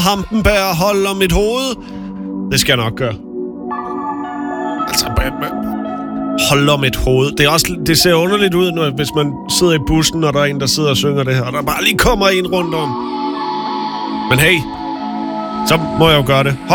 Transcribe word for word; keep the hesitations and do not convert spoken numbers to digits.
Hampenberg holder mit hoved. Det skal jeg nok gøre. Altså, holder mit hoved. Det, er også, det ser underligt ud, når, hvis man sidder i bussen, og der er en, der sidder og synger det her, og der bare lige kommer en rundt om. Men hey, så må jeg jo gøre det.